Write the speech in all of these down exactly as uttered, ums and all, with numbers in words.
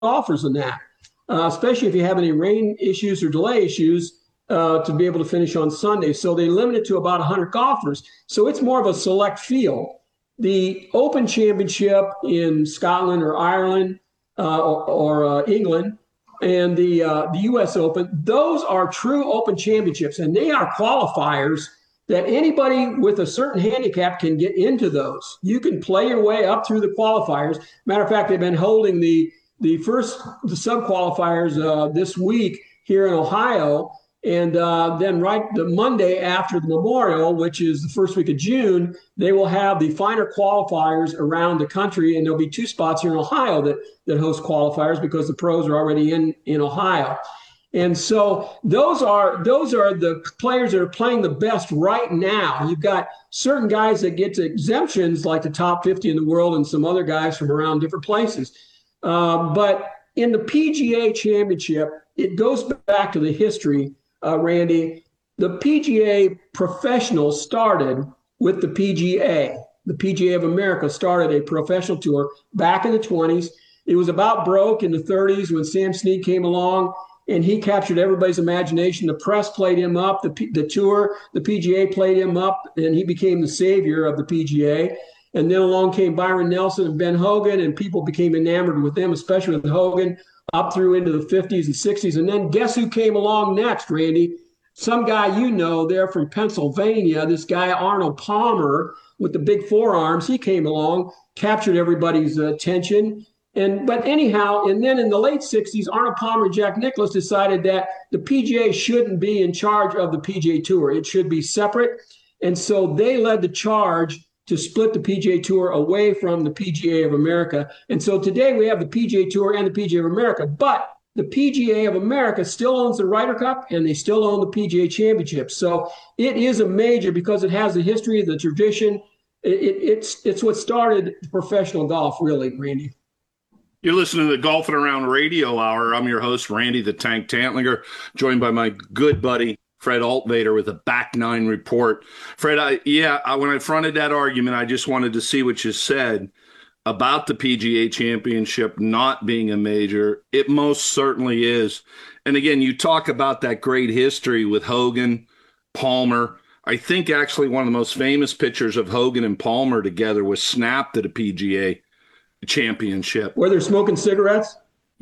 golfers than that, uh, especially if you have any rain issues or delay issues uh, to be able to finish on Sunday. So they limit it to about one hundred golfers. So it's more of a select field. The Open Championship in Scotland or Ireland uh, or, or uh, England and the uh, the U S Open, those are true Open Championships, and they are qualifiers that anybody with a certain handicap can get into those. You can play your way up through the qualifiers. Matter of fact, they've been holding the the first the sub qualifiers uh, this week here in Ohio. And uh, then right the Monday after the Memorial, which is the first week of June, they will have the finer qualifiers around the country. And there'll be two spots here in Ohio that, that host qualifiers because the pros are already in, in Ohio. And so those are those are the players that are playing the best right now. You've got certain guys that get to exemptions like the top fifty in the world and some other guys from around different places. Uh, but in the P G A Championship, it goes back to the history. Uh, Randy, the P G A professionals started with the P G A. The P G A of America started a professional tour back in the twenties. It was about broke in the thirties when Sam Snead came along, and he captured everybody's imagination. The press played him up, the, the tour, the P G A played him up, and he became the savior of the P G A. And then along came Byron Nelson and Ben Hogan, and people became enamored with them, especially with Hogan, up through into the fifties and sixties. And then guess who came along next, Randy? Some guy you know there from Pennsylvania, this guy Arnold Palmer with the big forearms. He came along, captured everybody's attention. And but anyhow, and then in the late sixties, Arnold Palmer and Jack Nicklaus decided that the P G A shouldn't be in charge of the P G A Tour. It should be separate. And so they led the charge to split the P G A Tour away from the P G A of America. And so today we have the P G A Tour and the P G A of America, but the P G A of America still owns the Ryder Cup and they still own the P G A Championship. So it is a major because it has the history, the tradition. It, it, it's, it's what started professional golf, really, Randy. You're listening to the Golfing Around Radio Hour. I'm your host, Randy the Tank Tantlinger, joined by my good buddy, Fred Altvader, with a Back Nine report. Fred, I, yeah, I, when I fronted that argument, I just wanted to see what you said about the P G A Championship not being a major. It most certainly is. And again, you talk about that great history with Hogan, Palmer. I think actually one of the most famous pictures of Hogan and Palmer together was snapped at a P G A Championship. Where they're smoking cigarettes?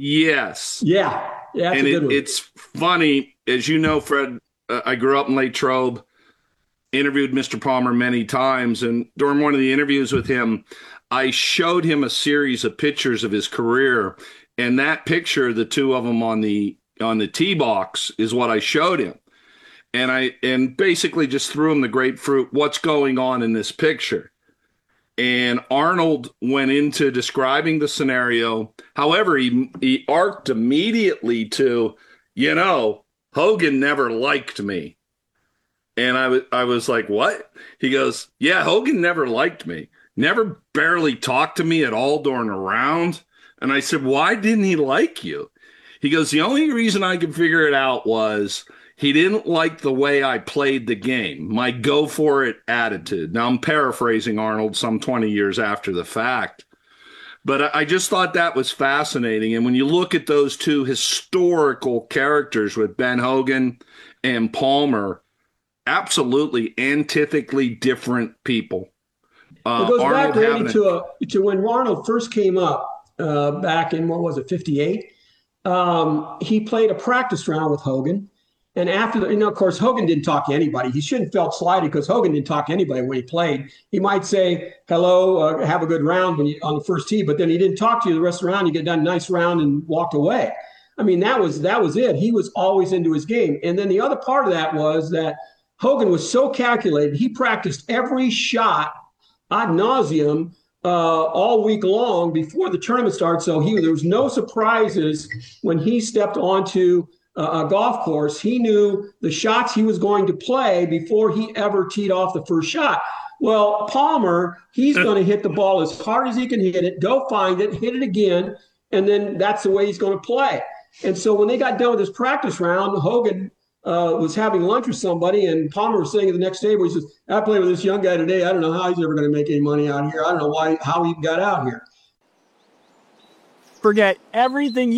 Yes. Yeah. Yeah, that's and a good it, one. It's funny, as you know, Fred, uh, I grew up in Latrobe, interviewed Mister Palmer many times, and during one of the interviews with him, I showed him a series of pictures of his career, and that picture, the two of them on the on the tee box, is what I showed him. And I and basically just threw him the grapefruit, what's going on in this picture? And Arnold went into describing the scenario. However, he, he arced immediately to, you know, Hogan never liked me. And I was I was like, what? He goes, yeah, Hogan never liked me. Never barely talked to me at all during a round. And I said, why didn't he like you? He goes, the only reason I could figure it out was he didn't like the way I played the game, my go-for-it attitude. Now, I'm paraphrasing Arnold some twenty years after the fact. But I just thought that was fascinating. And when you look at those two historical characters with Ben Hogan and Palmer, absolutely antithecally different people. Uh, it goes Arnold back, Randy, to, a, to when Arnold first came up uh, back in, what was it, fifty-eight? Um, he played a practice round with Hogan. And after, the, you know, of course, Hogan didn't talk to anybody. He shouldn't have felt slighted because Hogan didn't talk to anybody when he played. He might say, hello, uh, have a good round when you, on the first tee, but then he didn't talk to you the rest of the round. You get done a nice round and walked away. I mean, that was that was it. He was always into his game. And then the other part of that was that Hogan was so calculated. He practiced every shot ad nauseum uh, all week long before the tournament started. So he there was no surprises when he stepped onto a golf course. He knew the shots he was going to play before he ever teed off the first shot. Well, Palmer, he's going to hit the ball as hard as he can hit it, go find it, hit it again, and then that's the way he's going to play. And so when they got done with this practice round, Hogan uh, was having lunch with somebody, and Palmer was sitting at the next table. He says, I played with this young guy today. I don't know how he's ever going to make any money out here. I don't know why how he got out here. forget everything